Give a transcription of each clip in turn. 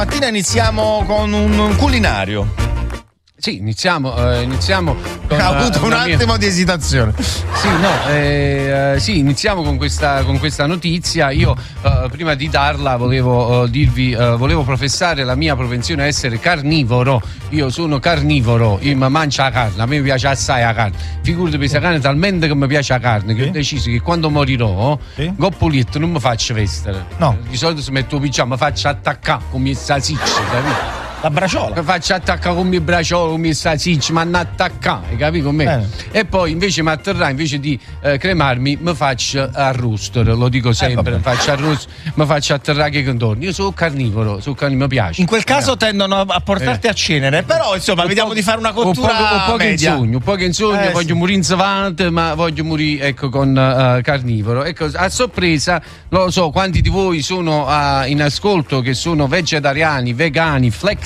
Mattina iniziamo con un culinario. Sì, iniziamo con, ha avuto un attimo di esitazione. Sì, iniziamo con questa notizia. Io prima di darla volevo professare la mia propensione a essere carnivoro. Io sono carnivoro, io mi mangio la carne, a me piace assai la carne. Figurati, questa carne talmente che mi piace la carne che ho deciso che quando morirò, Goppolietto non mi faccio vestere. No. Di solito si metto il pigiama, mi faccio attaccare con i salsicce, capito? La braciola. Mi faccio attaccare con i braccioli, con i salsicci, ma non attaccare, capi con me? Bene. E poi invece mi atterrà, invece di cremarmi, mi faccio arrostare, lo dico sempre, mi faccio atterrare che contorni. Io sono carnivoro, mi piace. In quel caso tendono a portarti a cenere, però insomma vediamo di fare una cottura un po' che in sogno, voglio morire in savante, ma voglio morire con carnivoro. Ecco, a sorpresa, non lo so quanti di voi sono in ascolto che sono vegetariani, vegani, flexidiani,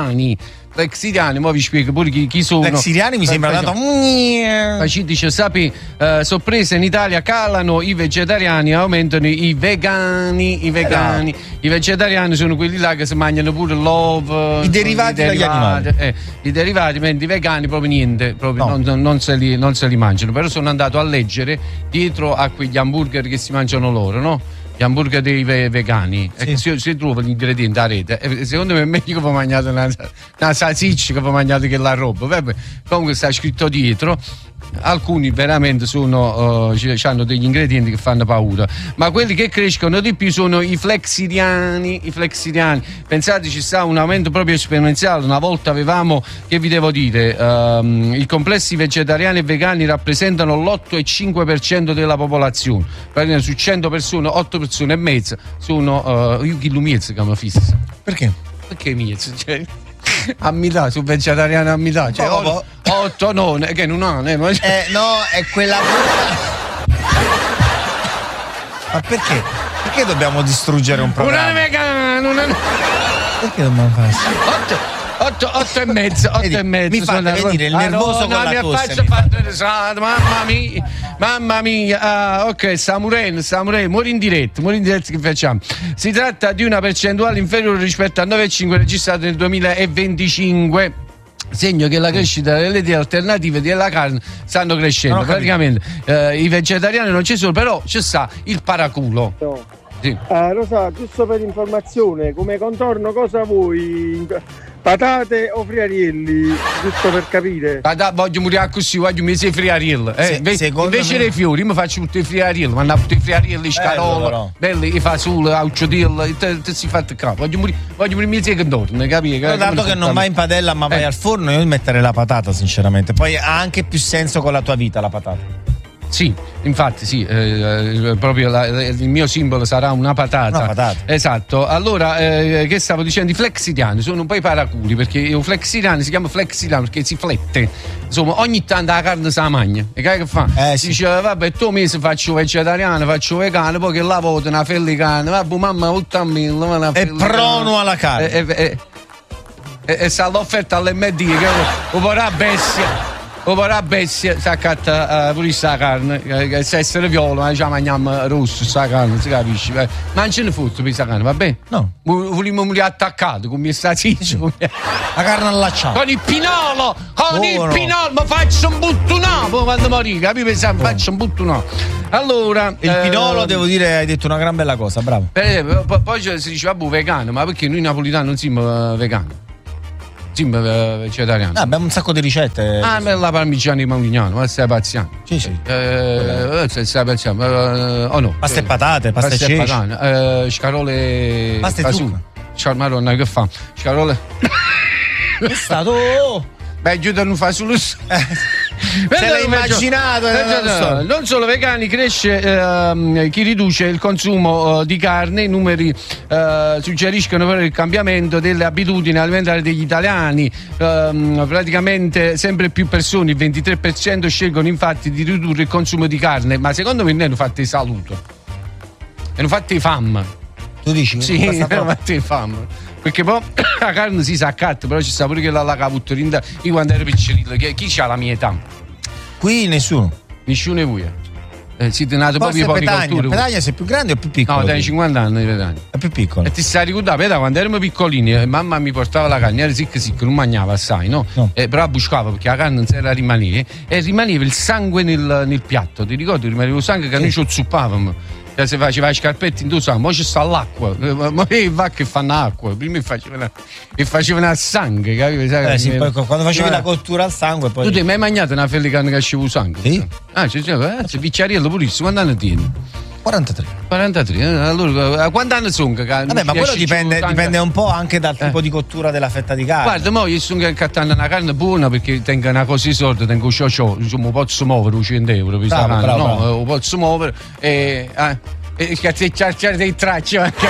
ma vi spiego pure chi sono. Flexiriani mi sembra dato. Ci dice, sappi, sorpresa, in Italia calano i vegetariani, aumentano i vegani. I vegetariani sono quelli là che si mangiano pure l'uovo, i derivati dagli animali. I derivati, mentre i vegani proprio niente, No. non se li mangiano. Però sono andato a leggere dietro a quegli hamburger che si mangiano loro, no? Gli hamburger dei vegani, sì. si trova gli ingredienti a rete. Secondo me è meglio che vi mangiate una salsiccia che vi mangiate che la roba. Vabbè, comunque sta scritto dietro. Alcuni veramente hanno degli ingredienti che fanno paura, ma quelli che crescono di più sono i flexiriani. Pensate, ci sta un aumento proprio esponenziale. Una volta avevamo, che vi devo dire, i complessi vegetariani e vegani rappresentano l'8,5% della popolazione. Praticamente su 100 persone, 8 persone e mezza sono io chi lo mezzo che mi fissa. Perché? Perché mezzo? Cioè, a metà, su vegetariano a metà, cioè 8 9 che non ha, no, è quella. Ma perché? Perché dobbiamo distruggere un programma? Una vegana, Perché dobbiamo fare? 8 e mezzo. Mi fate venire il nervoso con la tosse. Mamma mia. Ok, sta morendo, muori in diretta che facciamo? Si tratta di una percentuale inferiore rispetto al 9,5 registrato nel 2025. Segno che la crescita delle idee alternative della carne stanno crescendo. Praticamente i vegetariani non ci sono, però ci sta il paraculo. No. Sì. Rosa, giusto per informazione, come contorno cosa vuoi? Patate o friarielli? Giusto per capire. Voglio morire così, voglio mi sei friarielli. Invece dei fiori mi faccio tutti i friarielli, mando tutti i friarielli, scarola, belli, i fasulli, auciodilli, si fa capo. Voglio morire mi sei contorno, capire? Dato che non vai in padella ma vai al forno, io metterei la patata sinceramente. Poi ha anche più senso con la tua vita la patata. Sì, infatti sì, proprio il mio simbolo sarà una patata. Una patata. Esatto. Allora, che stavo dicendo? I flexiriani sono un po' i paraculi, perché il flexiriano si chiama flexiriano perché si flette. Insomma, ogni tanto la carne se la mangia. E che fa? Sì. Dice, vabbè, tu mese faccio vegetariano, faccio vegano, poi che la voto una fellicana, vabbè, mamma, uttamilla, è prono alla carne. E sta l'offerta all'MD, che vorrà bestia. Ora bestia si accatta pure sta carne, che se essere viola, ma già mangiamo rosso sta carne, si capisce? Ma non ce ne fosse per questa carne, va bene? No. Vogliamo morire attaccato con mia staziccia. La carne allacciata. Con il pinolo! Mi faccio un buttunato quando morì, capi? Faccio un buttunato. Allora. Il pinolo, devo dire, hai detto una gran bella cosa, bravo. Poi si dice, vabbè, vegano, ma perché noi napolitani non siamo vegani? Vegetariano. Abbiamo un sacco di ricette. La parmigiana di Magliano, ma stai pazziando? Sì. Stai pazziando, o no? Pasta e patate, pasta e ceci. Scarole. Pasta e zucca. Madonna, che fa? Scarole. È stato. Beh, aiuta a non fare solo. Se l'hai immaginato. Non solo vegani, cresce chi riduce il consumo di carne. I numeri suggeriscono però il cambiamento delle abitudini alimentari degli italiani. Praticamente sempre più persone, il 23%, scelgono infatti di ridurre il consumo di carne. Ma secondo me ne hanno fatto i saluto. Hanno fatto i fam. Tu dici? Sì, hanno fatto i fam. Perché poi la carne si sa accatta, però ci sta pure che la cavuttorinda. Io quando ero piccolino, chi c'ha la mia età? Qui nessuno. Nessuno di voi. Siete nati proprio pochi culture. Petagna sei più grande o più piccolo? No, dai 50 anni di Petagna. È più piccolo. E ti stai ricordando, quando eravamo piccolini, mamma mi portava la carne, era sicca, non mangiava assai, no? Però buscava perché la carne non si era rimanere e rimaneva il sangue nel piatto. Ti ricordi? Rimaneva il sangue che noi ci zuppavamo. Se faceva i scarpetti in due sangue, ora ci sta l'acqua, ma va che fanno acqua, prima facevano a sangue, capito? Sì, poi quando facevi la cottura al sangue poi... Tu ti hai mai mangiato una fella di carne che ascevo sangue? Sì. Picciariello purissimo, quanti anni tieni? 43, allora quanti anni sono? Vabbè, ma quello dipende un po' anche dal tipo di cottura della fetta di carne. Guarda, mo io sono cattando una carne buona perché tengo una cosa di sorda, tengo ciò, insomma, posso muovere 100 euro per questa carne, no, posso muovere e che c'è dei tracci anche.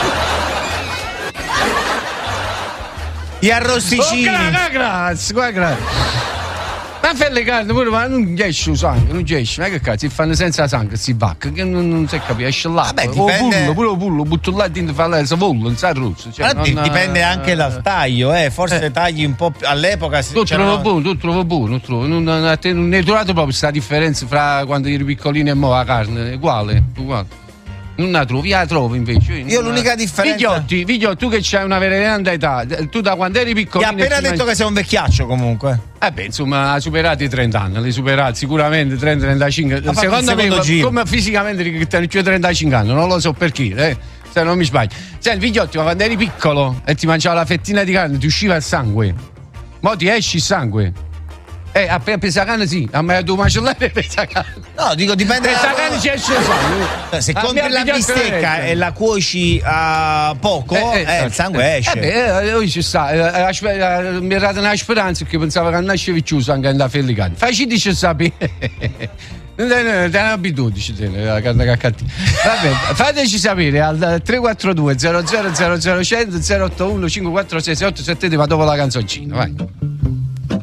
Gli arrosticini. Grazie. Ma fai le carne pure, ma non esce il sangue, ma che cazzo, si fanno senza sangue, si vacca, che non si capisce, esce l'acqua. Vabbè, dipende. Pure pullo, butto là dentro, fa la vollo, non sa rosso. Cioè, dipende anche dal taglio, forse tagli un po' all'epoca. Tu trovo buono, non hai trovato proprio questa differenza fra quando eri piccolino e mo la carne, uguale. Non la trovi invece. Io l'unica differenza. Figliotti, tu che c'hai una veneranda età, tu da quando eri piccolino. Ti ha appena detto che sei un vecchiaccio comunque. Insomma, ha superato i 30 anni, li superati sicuramente 30-35. Secondo me, come fisicamente che hai 35 anni, non lo so perché, se non mi sbaglio. Senti, figliotti, ma quando eri piccolo e ti mangiava la fettina di carne, ti usciva il sangue. Mo ti esci il sangue. Appena pesa carne sì, a me tu macellare pesa carne. No, dico dipende. Pesa carne ci esce il sangue. Se compri la bistecca e la cuoci a poco, il sangue esce. Lui ci sta, mi era data una speranza perché pensava che non nascevi più sangue da fellicare. Facci dice sapere. Non è un'abitudine la carne caccatina. Vabbè, fateci sapere al 342 00 00 100 081 546 873, ma dopo la canzoncina, vai.